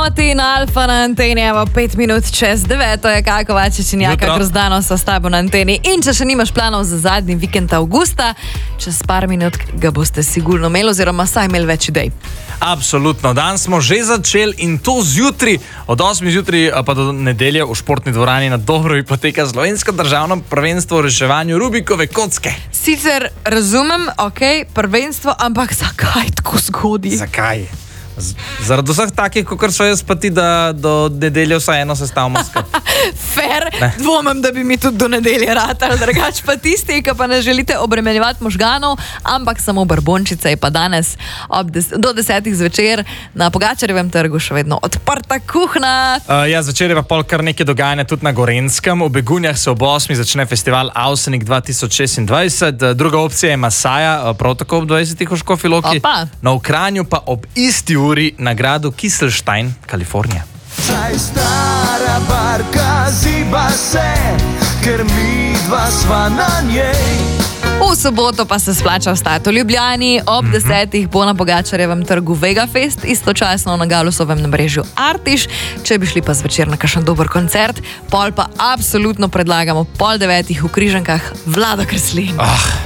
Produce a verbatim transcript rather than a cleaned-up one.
Na Alfa na anteni, evo, pet minut čez deveto je Kaja Kovačič in Jaka Grozdano so s tabo na anteni. In če še nimaš planov za zadnji vikend avgusta, čez par minut ga boste sigurno imeli oziroma saj imeli več idej. Absolutno, dan smo že začeli in to zjutraj, od osmih zjutraj pa do nedelje v športni dvorani na Dobrovi poteka slovensko državno prvenstvo v reševanju Rubikove kocke. Sicer razumem, ok, prvenstvo, ampak zakaj tako zgodi? Zakaj? Z- zaradi vseh takih, kot so jaz pa ti, da do nedelje vsaj eno sestavimo skupaj. Fair, dvomem, da bi mi tudi do nedelje ratali, drugač pa tisti, ki pa ne želite obremenjevati možganov, ampak samo brbončice je pa danes ob des- do desetih zvečer na Pogačarjevem trgu še vedno odprta kuhna. Uh, ja, zvečer je pa pol kar nekaj dogajanja tudi na Gorenjskem. V Begunjah se ob osmih začne festival Avsenik dva tisoč šestindvajset. Druga opcija je Masaja, prav tako ob dvajsetih v Škofji Loki. Opa. Na Kranju pa ob isti uri na gradu Kieselstein, Kalifornija. Saj stara barka ziba se, ker mi dva sva na njej. V soboto pa se splača vstati v Ljubljani, ob mm-hmm. desetih bo na Pogačarjevem trgu Vegafest, istočasno na Galusovem nabrežju Artiš. Če bi šli pa zvečer na kakšen dober koncert, pol pa absolutno predlagamo pol devetih v Križankah Vlado Kreslin. Ah,